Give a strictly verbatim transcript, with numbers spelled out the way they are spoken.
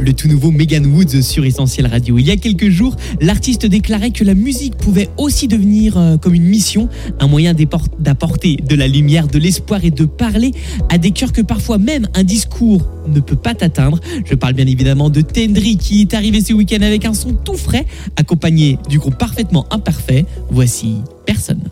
le tout nouveau Megan Woods sur Essentiel Radio. Il y a quelques jours, l'artiste déclarait que la musique pouvait aussi devenir euh, comme une mission, un moyen d'apporter de la lumière, de l'espoir et de parler à des cœurs que parfois même un discours ne peut pas atteindre. Je parle bien évidemment de Tendry qui est arrivé ce week-end avec un son tout frais, accompagné du groupe Parfaitement Imparfait. Voici Personne.